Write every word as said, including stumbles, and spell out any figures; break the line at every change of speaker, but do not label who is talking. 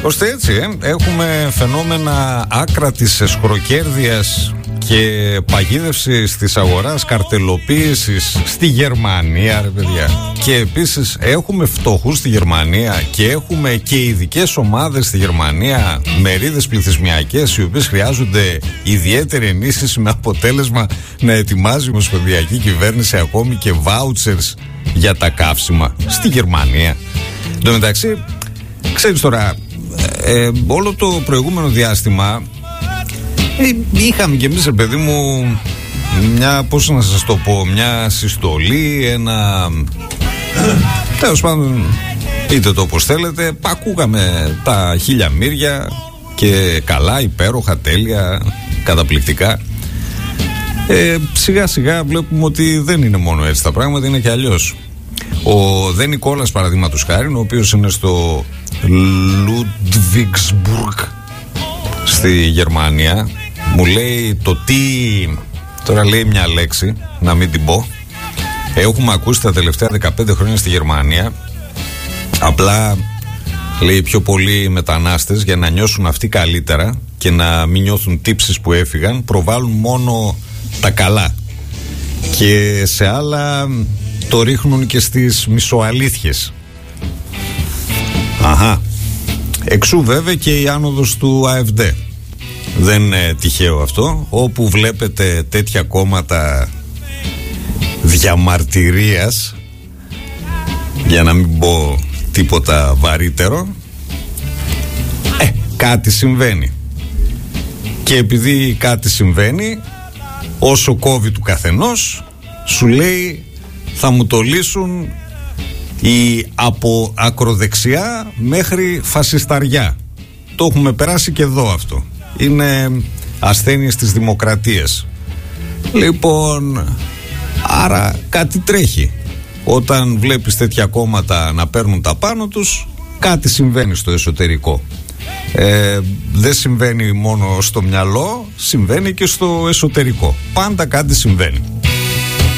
Ώστε έτσι ε, έχουμε φαινόμενα άκρατης εσχροκέρδειας και παγίδευσης της αγοράς, καρτελοποίησης στη Γερμανία, ρε παιδιά. Και επίσης έχουμε φτωχούς στη Γερμανία και έχουμε και ειδικές ομάδες στη Γερμανία, μερίδες πληθυσμιακές, οι οποίες χρειάζονται ιδιαίτερη ενίσχυση, με αποτέλεσμα να ετοιμάζει η ομοσπονδιακή κυβέρνηση ακόμη και βάουτσερς για τα καύσιμα στη Γερμανία. Εν τω μεταξύ, ξέρεις τώρα, ε, όλο το προηγούμενο διάστημα ε, είχαμε κι εμείς, παιδί μου, μια, πώς να σας το πω, μια συστολή, ένα, τέλος πάντων, είτε το όπως θέλετε, ακούγαμε τα χίλια μύρια και καλά, υπέροχα, τέλεια, καταπληκτικά. ε, Σιγά σιγά βλέπουμε ότι δεν είναι μόνο έτσι τα πράγματα, είναι και αλλιώς. Ο Δε Νικόλας, παραδείγματος χάρη, ο οποίος είναι στο Λούντβιγκσμπουργκ στη Γερμανία, μου λέει το τι, τώρα λέει μια λέξη, να μην την πω, έχουμε ακούσει τα τελευταία δεκαπέντε χρόνια στη Γερμανία. Απλά, λέει, πιο πολλοί μετανάστες, για να νιώσουν αυτοί καλύτερα και να μην νιώθουν τύψεις που έφυγαν, προβάλλουν μόνο τα καλά και σε άλλα το ρίχνουν και στις μισοαλήθειες. Αχα. Εξού βέβαια και η άνοδος του ΑΕΦΔ. Δεν είναι τυχαίο αυτό. Όπου βλέπετε τέτοια κόμματα διαμαρτυρίας, για να μην πω τίποτα βαρύτερο, ε, κάτι συμβαίνει. Και επειδή κάτι συμβαίνει, όσο κόβει του καθενός, σου λέει θα μου το λύσουν η από ακροδεξιά μέχρι φασισταριά. Το έχουμε περάσει και εδώ αυτό. Είναι ασθένειες της δημοκρατίας. Λοιπόν, άρα κάτι τρέχει. Όταν βλέπεις τέτοια κόμματα να παίρνουν τα πάνω τους, κάτι συμβαίνει στο εσωτερικό. Ε, δεν συμβαίνει μόνο στο μυαλό, συμβαίνει και στο εσωτερικό. Πάντα κάτι συμβαίνει.